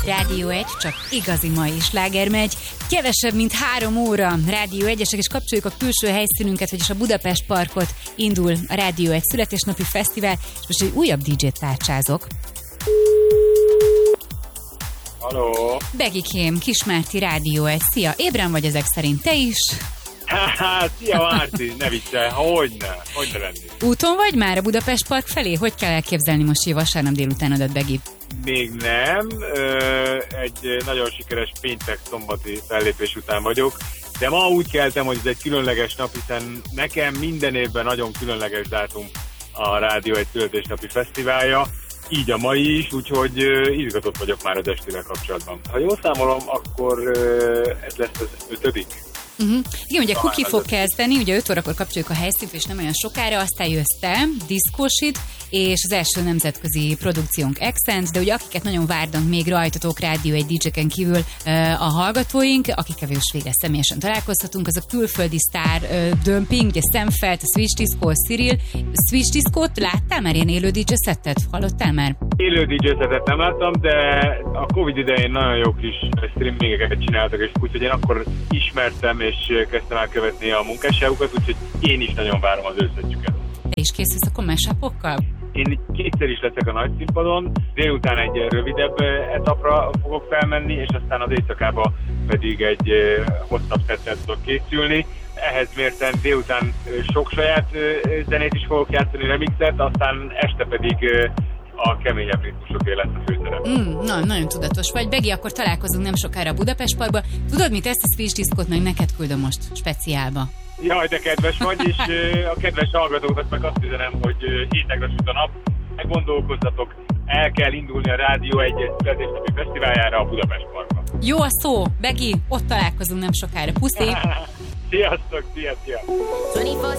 Rádió 1, csak igazi mai sláger megy. Kevesebb, mint 3 óra Rádió 1-esek, és kapcsoljuk a külső helyszínünket, vagyis a Budapest Parkot. Indul a Rádió 1 születésnapi fesztivál, és most egy újabb DJ-t tárcsázok. Halló! Begikém, Kismárti, Rádió 1. Szia, ébren vagy ezek szerint te is? Szia Márti, ne viccelj, hogyne lenni. Úton vagy már a Budapest Park felé? Hogy kell elképzelni most, vasárnap délutánodat, Begi? Még nem, egy nagyon sikeres péntek-szombati fellépés után vagyok, de ma úgy keltem, hogy ez egy különleges nap, hiszen nekem minden évben nagyon különleges dátum a Rádió egy születésnapi fesztiválja, így a mai is, úgyhogy izgatott vagyok már az estével kapcsolatban. Ha jól számolom, akkor ez lesz az 5. Igen, ugye Kuki fog kezdeni, ugye 5 órakor kapcsoljuk a helyszínt, és nem olyan sokára, aztán jössz te, Diszkósit, és az első nemzetközi produkciónk Accent, de ugye akiket nagyon várnak még rajtatok Rádió egy DJ-ken kívül a hallgatóink, akikkel végre személyesen találkozhatunk, az a külföldi sztár Dömping, ugye Szemfeld, a Switch Disco, Cyril. Switch Discot láttál már ilyen élő DJ szettet? Hallottál már? Élő DJ szettet nem láttam, de a Covid idején nagyon jó kis streamingeket csináltak, és úgyhogy én akkor ismertem, és kezdtem el követni a munkásságukat, úgyhogy én is nagyon várom az összecsüket. Te is készülsz akkor mashupokkal? Én kétszer is leszek a nagy színpadon, délután egy rövidebb etapra fogok felmenni, és aztán az éjszakába pedig egy hosszabb szettel tudok készülni. Ehhez mérten délután sok saját zenét is fogok játszani, remixet, aztán este pedig a keményebb ritmusoké lesz a főszerep. Nagyon tudatos vagy. Begi, akkor találkozunk nem sokára a Budapest Parkba. Tudod mit, ezt a Switch Discot meg neked küldöm most speciálba. Jaj, de kedves vagy, és a kedves hallgatóknak meg azt üzenem, hogy hétekre süt a nap, meg gondolkozzatok, el kell indulni a Rádió egy születésnapi fesztiváljára a Budapest Parkba. Jó a szó, Begi, ott találkozunk nem sokára. Puszi! Sziasztok, szia!